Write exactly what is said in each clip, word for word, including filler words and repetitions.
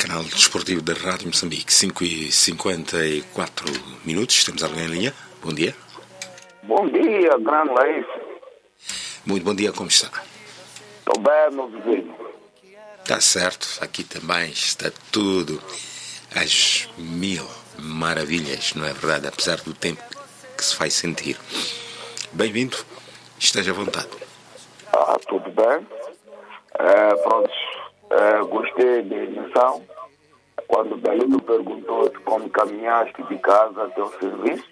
Canal Desportivo da Rádio Moçambique, cinco e cinquenta e quatro minutos. Temos alguém em linha? Bom dia. Bom dia, grande Laís. Muito bom dia, como está? Estou bem, meu vizinho. Está certo, aqui também está tudo às mil maravilhas, não é verdade? Apesar do tempo que se faz sentir. Bem-vindo, esteja à vontade. Ah, tudo bem. É, pronto, é, gostei da emissão. Quando o Belino perguntou como caminhaste de casa até o serviço,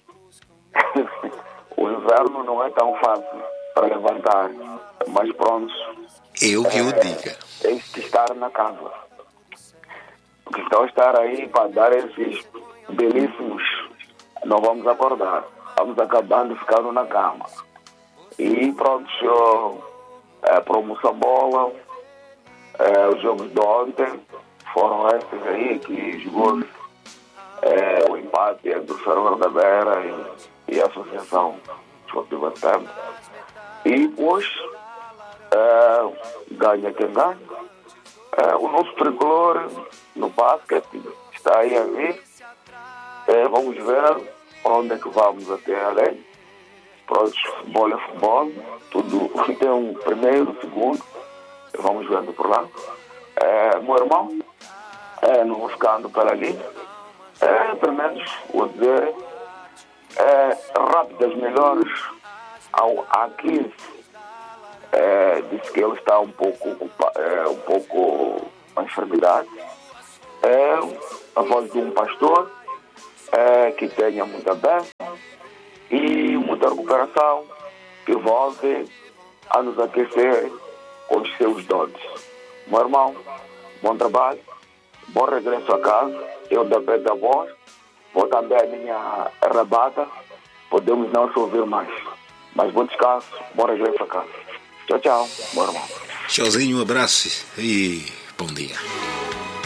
o inverno não é tão fácil para levantar, mas pronto. Eu que é, o diga. Tens que estar na casa. Porque então estar aí para dar esses belíssimos, não vamos acordar. Vamos acabando ficando na cama. E pronto, é, para Moçambola, é, os jogos de ontem foram esses aí que jogou é, o empate entre o Ferro da Beira e, e a Associação Desportiva Terra. E hoje é, ganha quem ganha. É, o nosso tricolor no basquete está aí a vir. É, vamos ver para onde é que vamos até além. Pronto, futebol é futebol, tudo tem um primeiro, segundo, vamos vendo por lá. É, meu irmão, é, não vou ficando para ali, é, pelo menos vou dizer, é, rápidas melhores ao aqui. É, disse que ele está um pouco, é, um pouco com enfermidade. É a voz de um pastor é, que tenha muita bênção e muita recuperação, que volte a nos aquecer com os seus dons. Meu irmão, bom trabalho, bom regresso a casa. Eu da pé da voz, vou também a minha rabata, podemos não se ouvir mais. Mas bom descanso, bom regresso a casa. Tchau, tchau, meu irmão. Tchauzinho, um abraço e bom dia.